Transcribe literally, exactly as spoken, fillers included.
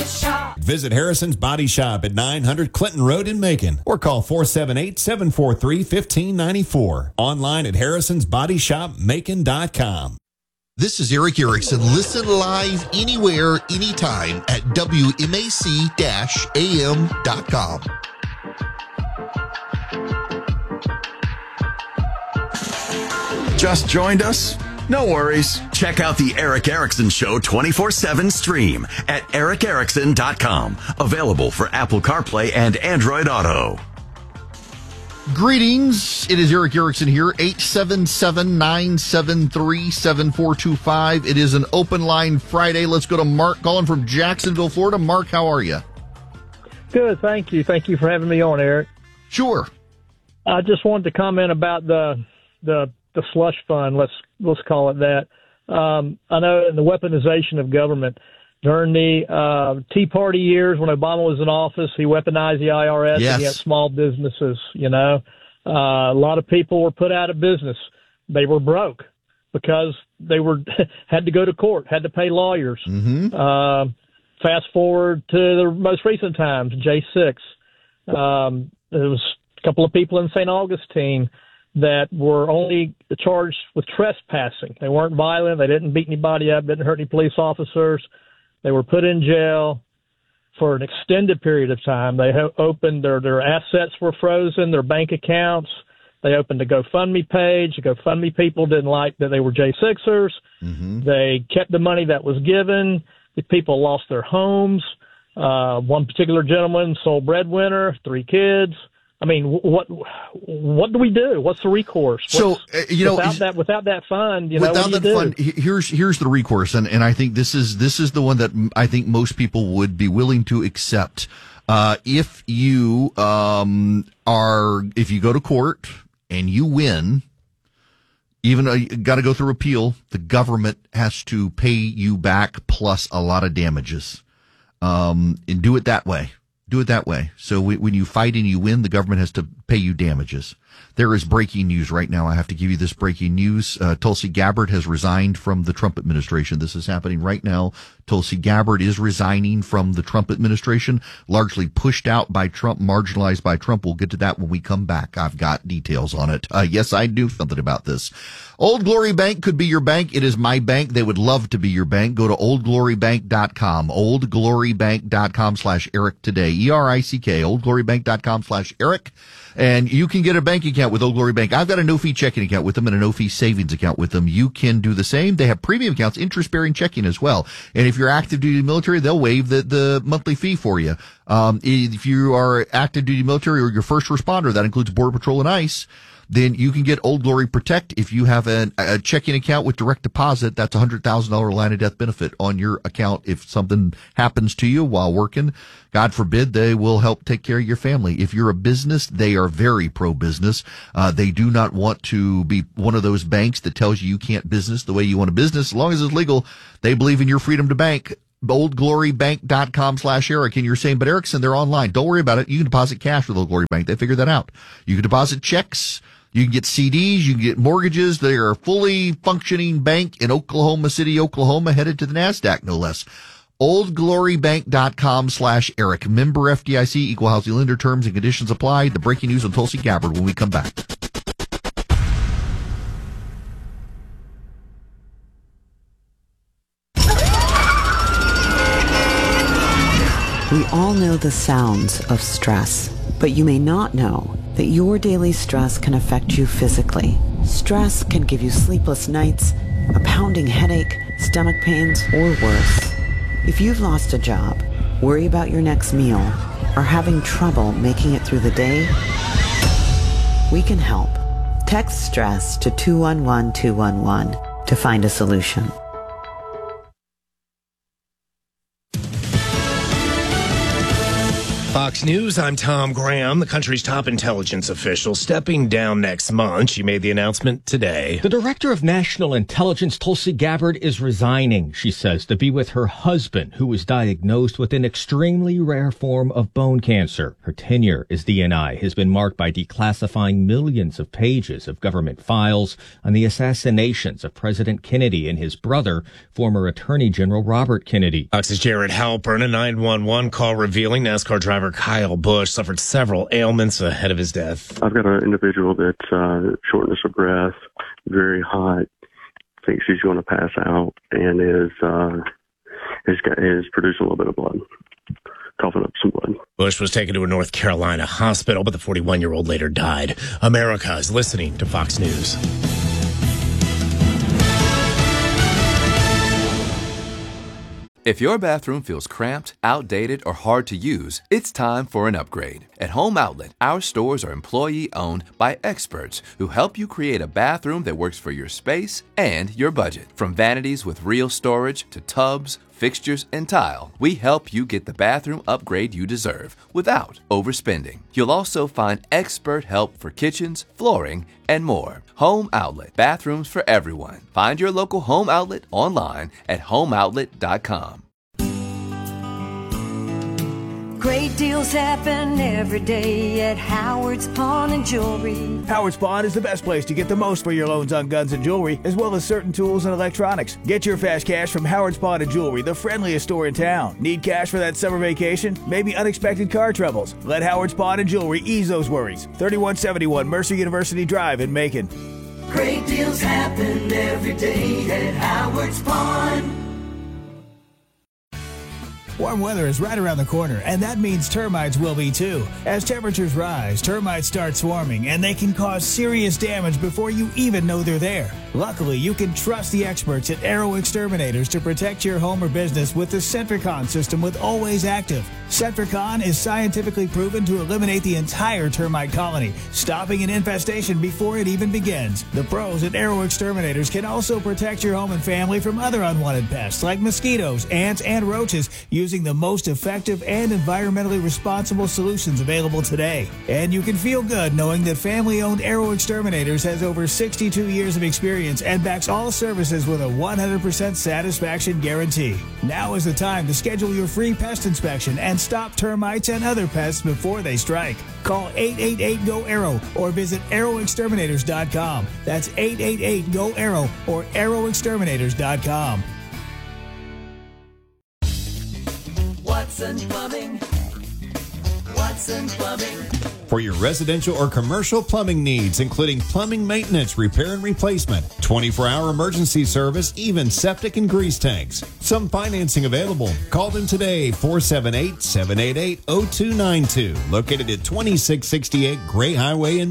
Shop. Visit Harrison's Body Shop at nine hundred Clinton Road in Macon or call four seven eight, seven four three, one five nine four. Online at harrisons body shop macon dot com. This is Eric Erickson. Listen live anywhere, anytime at W M A C A M dot com. Just joined us? No worries. Check out the Eric Erickson Show twenty-four seven stream at eric erickson dot com. Available for Apple CarPlay and Android Auto. Greetings. It is Eric Erickson here, eight seven seven, nine seven three, seven four two five. It is an open line Friday. Let's go to Mark calling from Jacksonville, Florida. Mark, how are you? Good, thank you. Thank you for having me on, Eric. Sure. I just wanted to comment about the the the slush fund. Let's let's call it that. Um, I know in the weaponization of government during the uh, Tea Party years when Obama was in office, he weaponized the I R S Yes. against small businesses. You know, uh, a lot of people were put out of business. They were broke because they were had to go to court, had to pay lawyers. Mm-hmm. Uh, fast forward to the most recent times, J six. Um, there was a couple of people in Saint Augustine that were only charged with trespassing. They weren't violent. They didn't beat anybody up, didn't hurt any police officers. They were put in jail for an extended period of time. They ho- opened their, their assets were frozen, their bank accounts. They opened a GoFundMe page. The GoFundMe people didn't like that they were J sixers. Mm-hmm. They kept the money that was given. The people lost their homes. Uh, one particular gentleman, sole breadwinner, three kids. I mean, what what do we do? What's the recourse? So, What's, uh, you know, without that without that fund, you know, without what do you that do? fund, he- here's here's the recourse, and, and I think this is this is the one that I think most people would be willing to accept. Uh, if you um, are if you go to court and you win, even though you got to go through appeal, the government has to pay you back plus a lot of damages. Um, and do it that way. Do it that way. So we, when you fight and you win, the government has to pay you damages. There is breaking news right now. I have to give you this breaking news. Uh, Tulsi Gabbard has resigned from the Trump administration. This is happening right now. Tulsi Gabbard is resigning from the Trump administration, largely pushed out by Trump, marginalized by Trump. We'll get to that when we come back. I've got details on it. Uh, yes, I do something about this. Old Glory Bank could be your bank. It is my bank. They would love to be your bank. Go to old glory bank dot com, old glory bank dot com slash Eric today. E R I C K, old glory bank dot com slash Eric. And you can get a bank account with Old Glory Bank. I've got a no-fee checking account with them and a no-fee savings account with them. You can do the same. They have premium accounts, interest-bearing checking as well. And if you're active duty military, they'll waive the, the monthly fee for you. Um, if you are active duty military or your first responder, that includes Border Patrol and ICE, then you can get Old Glory Protect. If you have an, a checking account with direct deposit, that's a one hundred thousand dollars line of death benefit on your account. If something happens to you while working, God forbid, they will help take care of your family. If you're a business, they are very pro-business. Uh, they do not want to be one of those banks that tells you you can't business the way you want to business. As long as it's legal, they believe in your freedom to bank. old glory bank dot com slash Eric. And you're saying, but Erickson, they're online. Don't worry about it. You can deposit cash with Old Glory Bank. They figured that out. You can deposit checks. You can get C Ds, you can get mortgages. They are a fully functioning bank in Oklahoma City, Oklahoma, headed to the NASDAQ, no less. old glory bank dot com slash Eric. Member F D I C, equal housing lender, terms and conditions apply. The breaking news on Tulsi Gabbard when we come back. We all know the sounds of stress, but you may not know that your daily stress can affect you physically. Stress can give you sleepless nights, a pounding headache, stomach pains, or worse. If you've lost a job, worry about your next meal, or having trouble making it through the day, we can help. Text STRESS to two one one two one one to find a solution. Fox News, I'm Tom Graham, the country's top intelligence official, stepping down next month. She made the announcement today. The director of national intelligence, Tulsi Gabbard, is resigning, she says, to be with her husband, who was diagnosed with an extremely rare form of bone cancer. Her tenure as D N I has been marked by declassifying millions of pages of government files on the assassinations of President Kennedy and his brother, former Attorney General Robert Kennedy. Fox's Jared Halpern, a nine one one call revealing NASCAR driver Kyle Busch suffered several ailments ahead of his death. I've got an individual that's uh, shortness of breath, very hot, thinks he's going to pass out, and is uh, is, got, is producing a little bit of blood, coughing up some blood. Busch was taken to a North Carolina hospital, but the forty-one-year-old later died. America is listening to Fox News. If your bathroom feels cramped, outdated, or hard to use, it's time for an upgrade. At Home Outlet, our stores are employee-owned by experts who help you create a bathroom that works for your space and your budget. From vanities with real storage to tubs, fixtures, and tile, we help you get the bathroom upgrade you deserve without overspending. You'll also find expert help for kitchens, flooring, and more. Home Outlet, bathrooms for everyone. Find your local Home Outlet online at home outlet dot com. Great deals happen every day at Howard's Pawn and Jewelry. Howard's Pawn is the best place to get the most for your loans on guns and jewelry, as well as certain tools and electronics. Get your fast cash from Howard's Pawn and Jewelry, the friendliest store in town. Need cash for that summer vacation? Maybe unexpected car troubles? Let Howard's Pawn and Jewelry ease those worries. thirty-one seventy-one Mercer University Drive in Macon. Great deals happen every day at Howard's Pawn. Warm weather is right around the corner, and that means termites will be too. As temperatures rise, termites start swarming, and they can cause serious damage before you even know they're there. Luckily, you can trust the experts at Arrow Exterminators to protect your home or business with the Centricon system with Always Active. Centricon is scientifically proven to eliminate the entire termite colony, stopping an infestation before it even begins. The pros at Arrow Exterminators can also protect your home and family from other unwanted pests like mosquitoes, ants, and roaches using the most effective and environmentally responsible solutions available today. And you can feel good knowing that family-owned Arrow Exterminators has over sixty-two years of experience and backs all services with a one hundred percent satisfaction guarantee. Now is the time to schedule your free pest inspection and stop termites and other pests before they strike. Call eight eight eight G O Arrow or visit arrow exterminators dot com. That's eight eight eight G O Arrow or arrow exterminators dot com. Watson Plumbing. Watson Plumbing. For your residential or commercial plumbing needs, including plumbing maintenance, repair and replacement, twenty-four hour emergency service, even septic and grease tanks. Some financing available. Call them today, four seven eight, seven eight eight, zero two nine two. Located at twenty-six sixty-eight Gray Highway in